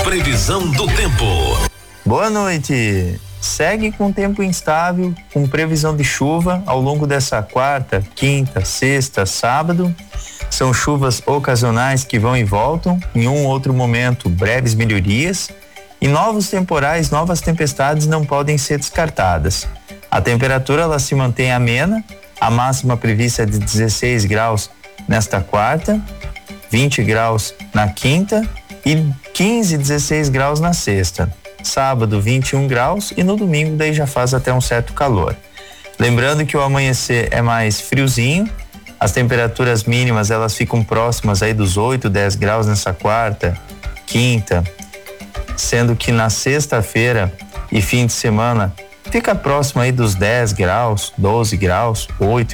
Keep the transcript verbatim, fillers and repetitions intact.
Previsão do tempo. Boa noite. Segue com tempo instável, com previsão de chuva ao longo dessa quarta, quinta, sexta, sábado. São chuvas ocasionais que vão e voltam, em um outro momento breves melhorias, e novos temporais, novas tempestades não podem ser descartadas. A temperatura ela se mantém amena, a máxima prevista é de dezesseis graus nesta quarta, vinte graus na quinta e quinze, dezesseis graus na sexta. Sábado vinte e um graus e no domingo daí já faz até um certo calor. Lembrando que o amanhecer é mais friozinho, as temperaturas mínimas elas ficam próximas aí dos oito, dez graus nessa quarta, quinta, sendo que na sexta-feira e fim de semana fica próximo aí dos dez graus, doze graus, oito